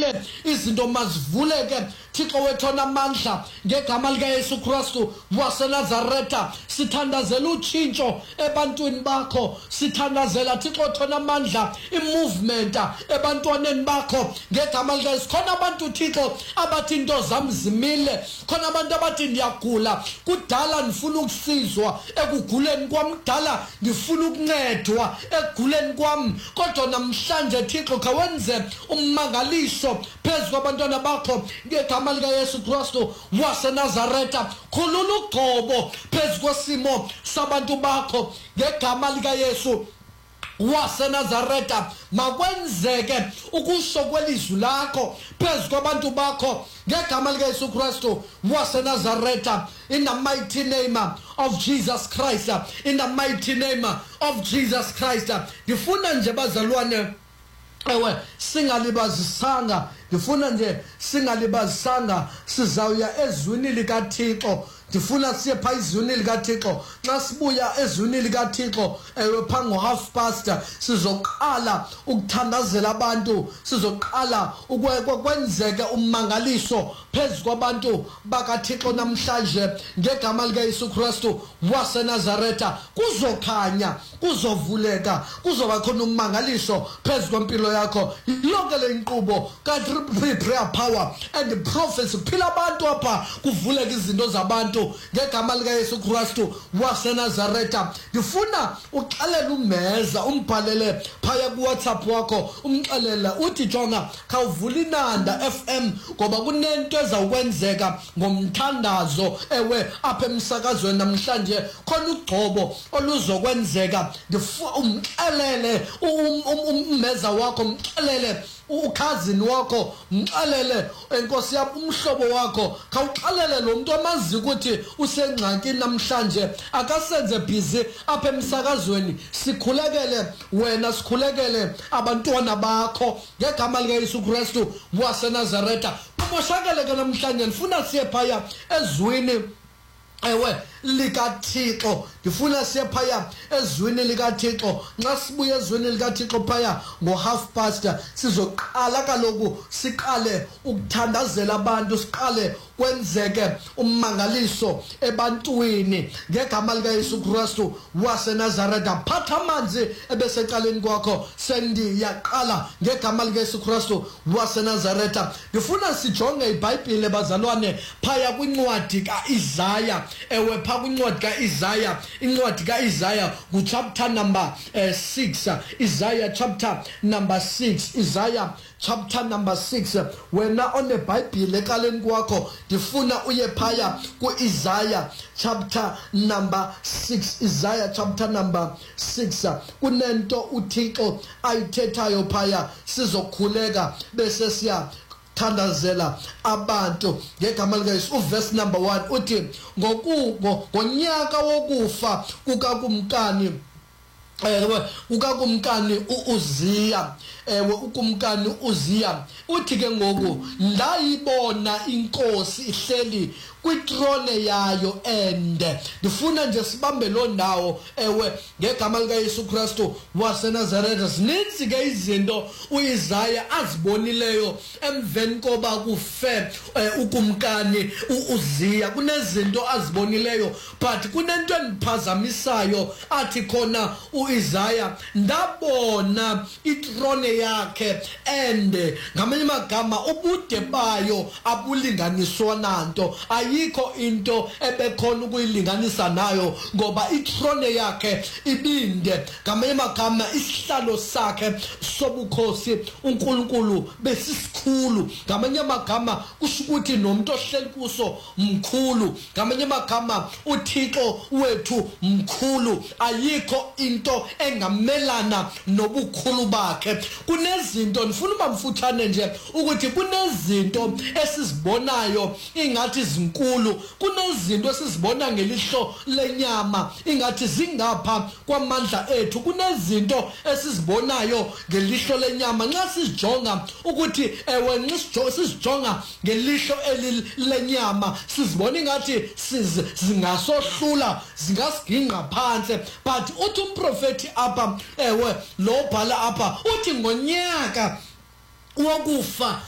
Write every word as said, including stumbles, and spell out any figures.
zonke izinto mazivuleke Thixo wethu onamandla ngegama lika Yesu Kristu waseNazaretha sithandazela utshintsho ebantwini bakho sithandazela Thixo wethu onamandla imovement ebantwaneni bakho ngegama lika Yesu khona abantu Thixo abathi into zami zimile khona abantu abathi ndiyagula kudala ndifuna ukusizwa ekuguleni kwami kudala ndifuna ukuncedwa ekuguleni kwami kodwa namhlanje Thixo kawenze ummangaliso phezu kwabantwana bakho ngegama lika Yesu Kristu waseNazaretha khulula ugcobo phezu kwesimo sabantu bakho ngegama lika Yesu waseNazaretha makwenzeke ukusho kwelizwi lakho phezu kwabantu bakho ngegama lika Yesu Kristu waseNazaretha in the mighty name of Jesus Christ in the mighty name of Jesus Christ ngifuna nje bazalwane ewe singalibazisanga ngifuna nje singalibazisanga sizawuya ezwini likaThixo ndifuna siye pha izwini likaThixo xa sibuya ezwini likaThixo ewe phango half past sizoqala ukuthandazela abantu sizoqala ukwenzeke ummangaliso phezu kwabantu bakaThixo namhlanje ngegama lika Yesu Kristu waseNazaretha kuzokhanya kuzovuleka kuzoba khona ummangaliso phezu kwempilo yakho lonke le inkqubo ka prayer power and prophets phila abantu apha kuvuleka izinto zabantu ngegama lika Yesu Kristu waseNazaretha ngifuna uxelela umeza umbhalele phaya ku WhatsApp wakho umxelela uthi jonga khawuvula inanda F M ngoba kunento ezawukwenzeka ngomthandazo ewe apha emsakazweni namhlanje khona ugcobo oluzokwenzeka umxelele umeza wakho umxelele ukhazini wakho mxelele enkosi yami umhlobo wakho khawuxelele lo muntu amazi ukuthi usengxaki namhlanje akasenze busy apha emsakazweni sikhulekele wena sikhulekele abantwana bakho ngegama lika Yesu Kristu waseNazaretha umoshakele ke namhlanje ndifuna siye phaya ezwini ewe likaThixo ngifuna siye phaya ezwini likaThixo nxa sibuye ezwini likaThixo phaya ngo half past sizoqala kaloku siqale ukuthandazela abantu siqale kwenzeke ummangaliso ebantwini ngegama lika Yesu Kristu waseNazaretha phatha amanzi ebeseqaleni kwakho sendiyaqala ngegama lika Yesu Kristu waseNazaretha ngifuna sijonge iBhayibhile bazalwane phaya kwincwadi kaIsaya ewe pha kwincwadi kaIsaya incwadi kaIsaya ku chapter number uh, six Isaiah chapter number six Isaiah chapter number six wena on the Bible ekaleni kwakho ndifuna uye phaya kuIsaiah chapter number six Isaiah chapter number six kunento uThixo ayithethayo phaya sizokhuleka bese siya thandazela abantu ngegama lika Yesu uverse number one uthi ngokugo ngonyaka wokufa kukakumkani ewe ukakumkani uUziya ewe ukumkani uZiya uthi ke ngoku ndayibona inkosi ihleli kwitrone yayo ende ndifuna nje sibambe lo ndawo ewe ngegama lika Yesu Kristu waseNazaretha zininzi ke izinto uIsaya azibonileyo emveni koba kufe ukumkani uUziya kunezinto azibonileyo but kunento endiphazamisayo athi khona uIsaya ndabona itrone yakhe ende ngamanye amagama ubude bayo abulinganiswa nanto ayikho into ebekhona ukuyilinganisa nayo ngoba itrone yakhe ibinde ngamanye amagama isihlalo sakhe sobukhosi uNkulunkulu besisikhulu ngamanye amagama kusho ukuthi nomuntu ohleli kuso mkhulu ngamanye amagama uThixo wethu mkhulu ayikho into engamelana nobukhulu bakhe kunezinto ndifuna ubamfuthane nje ukuthi kunezinto esizibonayo ingathi zinkulu kunezinto esizibona ngelihlo lenyama ingathi zingapha kwamandla ethu kunezinto esizibonayo ngelihlo lenyama nxa sizijonga ukuthi ewe nxa sizijonga ngelihlo lenyama sizibona ingathi zingasohlula zingasiginqa phansi but uthi umprofeti apha ewe lo bhala apha uthi ngonyaka wokufa